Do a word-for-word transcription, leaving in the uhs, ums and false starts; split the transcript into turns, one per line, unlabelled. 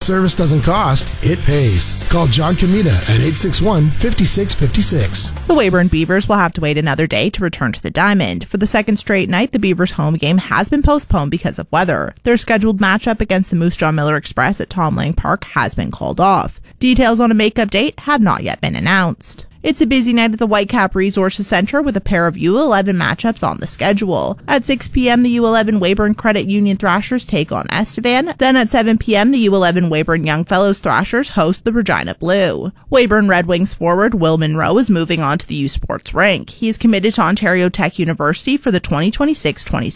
service doesn't cost, it pays. Call John Comita at eight six one, five six five six.
The Weyburn Beavers will have to wait another day to return to the Diamond. For the second straight night, the Beavers' home game has been postponed because of weather. Their scheduled matchup against the Moose Jaw Miller Express at Tom Lang Park has been called off. Details on a makeup date have not yet been announced. It's a busy night at the Whitecap Resources Center with a pair of U eleven matchups on the schedule. At six p.m., the U eleven Weyburn Credit Union Thrashers take on Estevan. Then at seven p.m., the U eleven Weyburn Youngfellows Thrashers host the Regina Blue. Weyburn Red Wings forward Will Monroe is moving on to the U Sports rink. He is committed to Ontario Tech University for the twenty twenty-six twenty